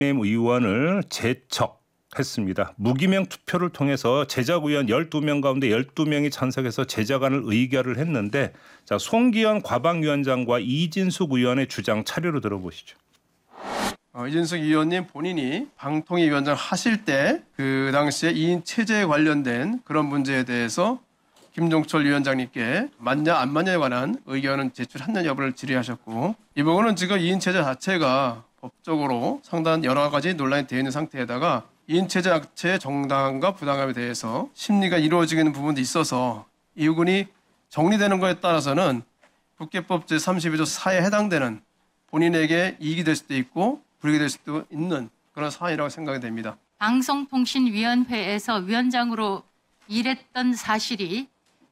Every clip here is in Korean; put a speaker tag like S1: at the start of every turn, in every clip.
S1: 의원을 제척했습니다. 무기명 투표를 통해서 제적 의원 12명 가운데 12명이 찬석해서 제적안을 의결을 했는데, 자, 송기현 과방위원장과 이진숙 의원의 주장 차례로 들어보시죠.
S2: 이진숙 의원님 본인이 방통위원장 하실 때 그 당시에 2인 체제에 관련된 그런 문제에 대해서 김종철 위원장님께 맞냐 안 맞냐에 관한 의견은 제출했느냐 여부를 질의하셨고, 이 부분은 지금 2인 체제 자체가 법적으로 상당한 여러 가지 논란이 되어 있는 상태에다가 2인 체제 자체의 정당함과 부당함에 대해서 심리가 이루어지는 부분도 있어서 이 부분이 정리되는 것에 따라서는 국회법 제32조 4에 해당되는 본인에게 이익이 될 수도 있고 불이익이 될 수도 있는 그런 사안이라고 생각이 됩니다.
S3: 방송통신위원회에서 위원장으로 일했던 사실이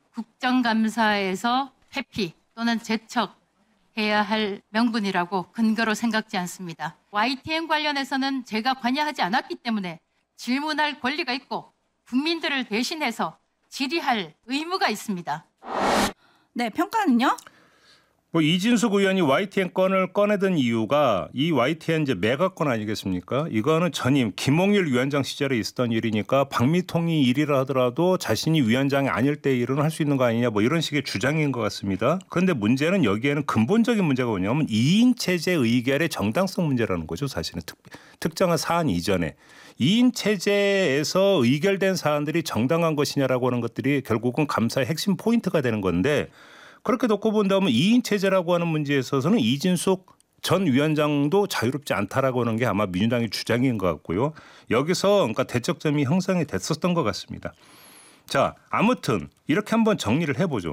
S3: 국정감사에서 회피 또는 제척해야 할 명분이라고 근거로 생각지 않습니다. YTN 관련해서는 제가 관여하지 않았기 때문에 질문할 권리가 있고 국민들을 대신해서 질의할 의무가 있습니다.
S4: 네, 평가는요?
S1: 이진숙 의원이 YTN 건을 꺼내던 이유가 이 YTN 이제 매각건 아니겠습니까? 이거는 전임 김홍일 위원장 시절에 있었던 일이니까 박미통이 일이라 하더라도 자신이 위원장이 아닐 때 일은 할 수 있는 거 아니냐, 뭐 이런 식의 주장인 것 같습니다. 그런데 문제는 여기에는 근본적인 문제가 뭐냐면 2인 체제 의결의 정당성 문제라는 거죠. 사실은 특정한 사안 이전에 2인 체제에서 의결된 사안들이 정당한 것이냐라고 하는 것들이 결국은 감사의 핵심 포인트가 되는 건데, 그렇게 놓고 본다면 2인 체제라고 하는 문제에 있어서는 이진숙 전 위원장도 자유롭지 않다라고 하는 게 아마 민주당의 주장인 것 같고요. 여기서 그러니까 대척점이 형성이 됐었던 것 같습니다. 자, 아무튼 이렇게 한번 정리를 해보죠.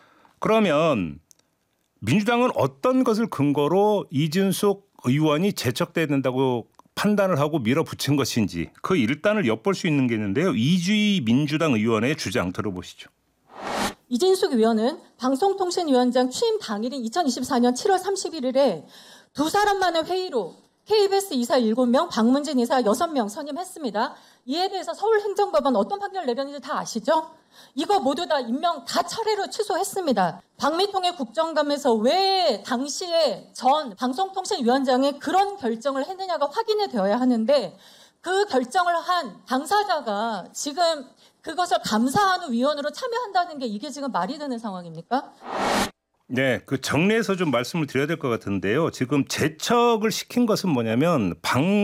S1: 그러면 민주당은 어떤 것을 근거로 이진숙 의원이 제척돼야 된다고 판단을 하고 밀어붙인 것인지 그 일단을 엿볼 수 있는 게 있는데요. 이주희 민주당 의원의 주장 들어보시죠.
S5: 이진숙 의원은 방송통신위원장 취임 당일인 2024년 7월 31일에 두 사람만의 회의로 KBS 이사 7명, 박문진 이사 6명 선임했습니다. 이에 대해서 서울행정법원 어떤 판결을 내렸는지 다 아시죠? 이거 모두 다 임명 다 차례로 취소했습니다. 박미통의 국정감에서 왜 당시에 전 방송통신위원장이 그런 결정을 했느냐가 확인이 되어야 하는데, 그 결정을 한 당사자가 지금 그것을 감사하는 위원으로 참여한다는 게 이게 지금 말이 되는 상황입니까?
S1: 네, 그 정리해서 좀 말씀을 드려야 될 것 같은데요. 지금 제척을 시킨 것은 뭐냐면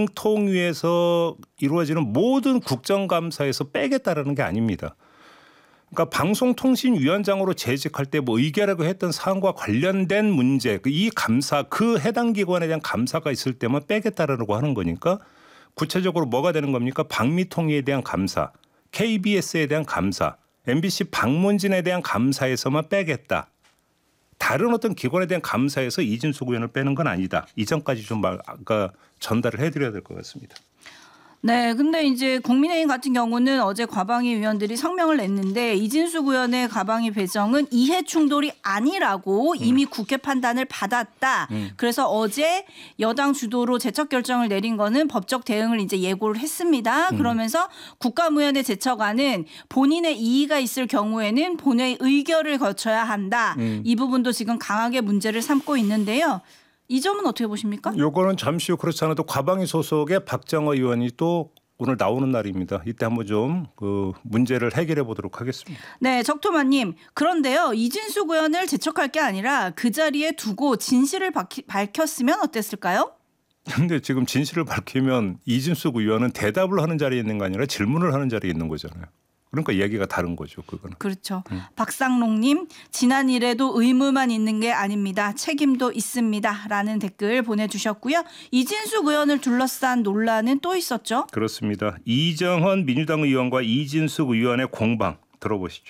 S1: 방통위에서 이루어지는 모든 국정감사에서 빼겠다라는 게 아닙니다. 그러니까 방송통신위원장으로 재직할 때 뭐 의결하고 했던 사안과 관련된 문제, 이 감사, 그 해당 기관에 대한 감사가 있을 때만 빼겠다라고 하는 거니까 구체적으로 뭐가 되는 겁니까? 박미통위에 대한 감사, KBS에 대한 감사, MBC 박문진에 대한 감사에서만 빼겠다. 다른 어떤 기관에 대한 감사에서 이진숙 의원을 빼는 건 아니다. 이전까지 좀 전달을 해드려야 될 것 같습니다.
S4: 네, 근데 이제 국민의힘 같은 경우는 어제 과방위 위원들이 성명을 냈는데 이진숙 의원의 과방위 배정은 이해 충돌이 아니라고 이미 국회 판단을 받았다. 그래서 어제 여당 주도로 제척 결정을 내린 거는 법적 대응을 이제 예고를 했습니다. 그러면서 국가무현의 제척안은 본인의 이의가 있을 경우에는 본회의 의결을 거쳐야 한다. 이 부분도 지금 강하게 문제를 삼고 있는데요. 이 점은 어떻게 보십니까?
S1: 요거는 잠시 후 그렇지 않아도 과방위 소속의 박정호 의원이 또 오늘 나오는 날입니다. 이때 한번 좀 그 문제를 해결해 보도록 하겠습니다.
S4: 네, 적토마님. 그런데요, 이진숙 의원을 제척할 게 아니라 그 자리에 두고 진실을 밝혔으면 어땠을까요?
S1: 그런데 지금 진실을 밝히면 이진숙 의원은 대답을 하는 자리에 있는 거 아니라 질문을 하는 자리에 있는 거잖아요. 그러니까 얘기가 다른 거죠, 그거는.
S4: 그렇죠. 박상록님, 지난 일에도 의무만 있는 게 아닙니다. 책임도 있습니다. 라는 댓글 보내주셨고요. 이진숙 의원을 둘러싼 논란은 또 있었죠?
S1: 그렇습니다. 이정헌 민주당 의원과 이진숙 의원의 공방 들어보시죠.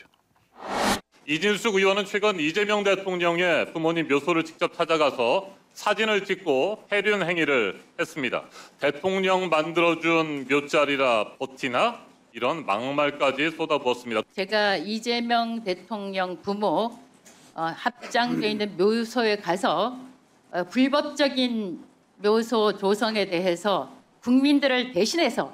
S6: 이진숙 의원은 최근 이재명 대통령의 부모님 묘소를 직접 찾아가서 사진을 찍고 해륜 행위를 했습니다. 대통령 만들어준 묘자리라 버티나? 이런 막말까지 쏟아부었습니다.
S3: 제가 이재명 대통령 부모 합장돼 있는 묘소에 가서 불법적인 묘소 조성에 대해서 국민들을 대신해서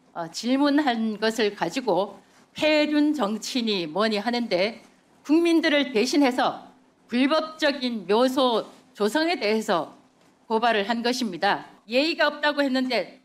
S3: 질문한 것을 가지고 폐륜 정치니 뭐니 하는데, 국민들을 대신해서 불법적인 묘소 조성에 대해서 고발을 한 것입니다. 예의가 없다고 했는데